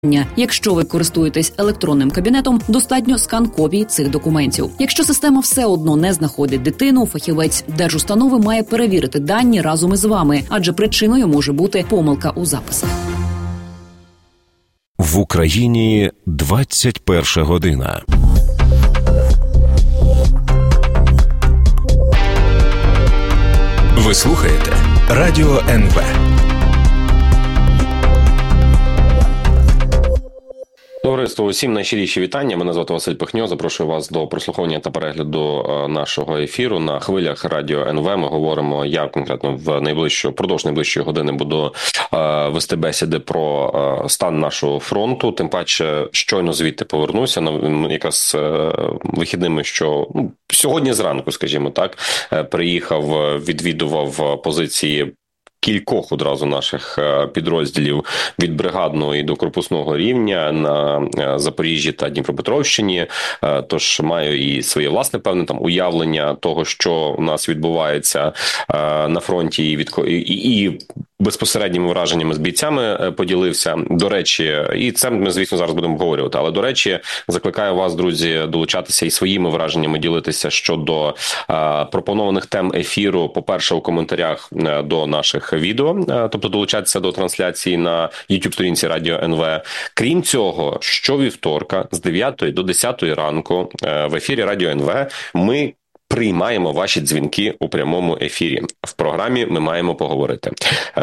Якщо ви користуєтесь електронним кабінетом, достатньо скан-копій цих документів. Якщо система все одно не знаходить дитину, фахівець держустанови має перевірити дані разом із вами, адже причиною може бути помилка у записах. В Україні 21 година. Ви слухаєте Радіо НВ. Товариство, усім найщиріші вітання. Мене звати Василь Пихньо. Запрошую вас до прослуховування та перегляду нашого ефіру на хвилях Радіо НВ. Ми говоримо, я конкретно впродовж найближчої години буду вести бесіди про стан нашого фронту. Тим паче, щойно звідти повернуся, якраз вихідними, що сьогодні зранку, скажімо так, приїхав, відвідував позиції кількох одразу наших підрозділів від бригадного і до корпусного рівня на Запоріжжі та Дніпропетровщині. Тож маю і своє власне певне там уявлення того, що у нас відбувається на фронті, і безпосередніми враженнями з бійцями поділився. До речі, і це ми, звісно, зараз будемо обговорювати, але, до речі, закликаю вас, друзі, долучатися і своїми враженнями ділитися щодо пропонованих тем ефіру, по-перше, у коментарях до наших відео, тобто долучатися до трансляції на YouTube-сторінці Радіо НВ. Крім цього, щовівторка з 9 до 10 ранку в ефірі Радіо НВ ми приймаємо ваші дзвінки у прямому ефірі. В програмі «Ми маємо поговорити».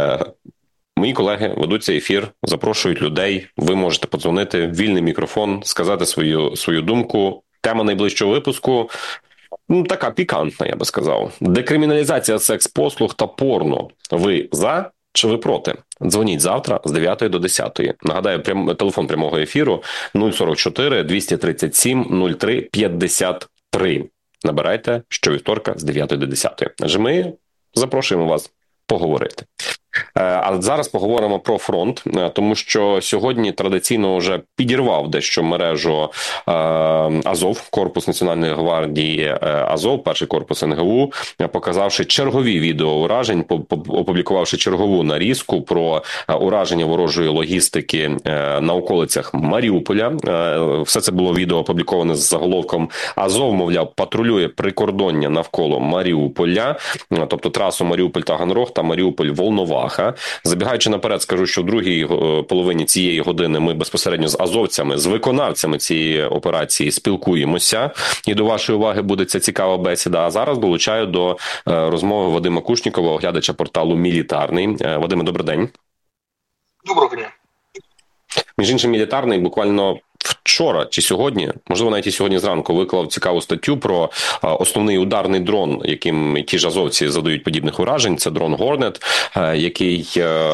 Мої колеги ведуть цей ефір, запрошують людей. Ви можете подзвонити, вільний мікрофон, сказати свою думку. Тема найближчого випуску така пікантна, я би сказав. Декриміналізація секс-послуг та порно. Ви за чи ви проти? Дзвоніть завтра з 9 до 10. Нагадаю, телефон прямого ефіру 044 237 03 53. Набирайте щовівторка з 9 до 10. Адже ми запрошуємо вас поговорити. А зараз поговоримо про фронт, тому що сьогодні традиційно вже підірвав дещо мережу Азов, Корпус Національної гвардії Азов, перший корпус НГУ, показавши чергові відео уражень, опублікувавши чергову нарізку про ураження ворожої логістики на околицях Маріуполя. Все це було відео опубліковане з заголовком «Азов, мовляв, патрулює прикордоння навколо Маріуполя», тобто трасу Маріуполь-Таганрог та Маріуполь-Волноваха. Забігаючи наперед, скажу, що в другій половині цієї години ми безпосередньо з азовцями, з виконавцями цієї операції спілкуємося. І до вашої уваги буде ця цікава бесіда. А зараз долучаю до розмови Вадима Кушнікова, оглядача порталу «Мілітарний». Вадиме, добрий день. Доброго дня. Між іншим, «Мілітарний» буквально вчора чи сьогодні, можливо, навіть і сьогодні зранку, виклав цікаву статтю про основний ударний дрон, яким ті ж азовці задають подібних уражень. Це дрон Hornet, який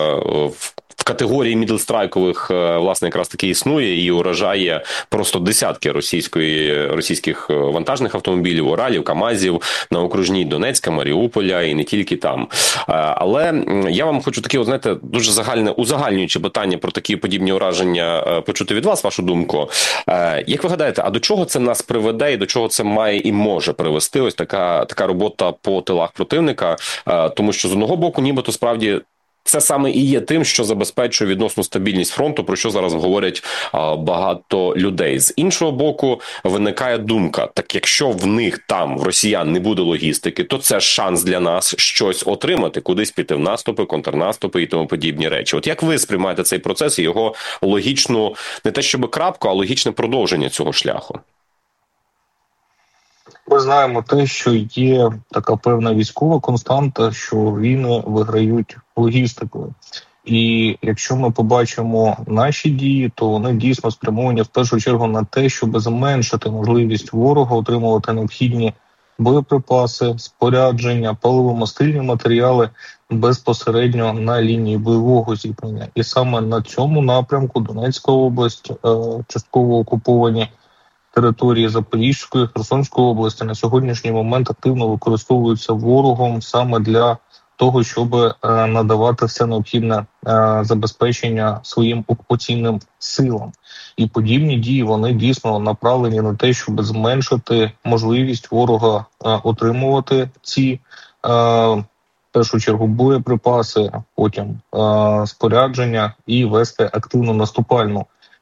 в категорії мідлстрайкових, власне, якраз таки існує і уражає просто десятки російських вантажних автомобілів, Уралів, КАМАЗів на окружній Донецька, Маріуполя і не тільки там. Але я вам хочу таке, знаєте, дуже узагальнююче питання про такі подібні ураження почути від вас, вашу думку. Як ви гадаєте, а до чого це нас приведе і до чого це має і може привести ось така робота по тилах противника? Тому що з одного боку, нібито справді це саме і є тим, що забезпечує відносну стабільність фронту, про що зараз говорять багато людей. З іншого боку, виникає думка, так якщо в них там, в росіян, не буде логістики, то це шанс для нас щось отримати, кудись піти в наступи, контрнаступи і тому подібні речі. От як ви сприймаєте цей процес і його логічну, не те щоб крапку, а логічне продовження цього шляху? Ми знаємо те, що є така певна військова константа, що війни виграють логістикою. І якщо ми побачимо наші дії, то вони дійсно спрямовані в першу чергу на те, щоб зменшити можливість ворога отримувати необхідні боєприпаси, спорядження, паливомастильні матеріали безпосередньо на лінії бойового зіткнення. І саме на цьому напрямку Донецька область, частково окуповані території Запорізької, Херсонської області на сьогоднішній момент активно використовуються ворогом саме для того, щоб надавати все необхідне забезпечення своїм окупаційним силам. І подібні дії, вони дійсно направлені на те, щоб зменшити можливість ворога отримувати ці, в першу чергу, боєприпаси, потім спорядження і вести активну наступальну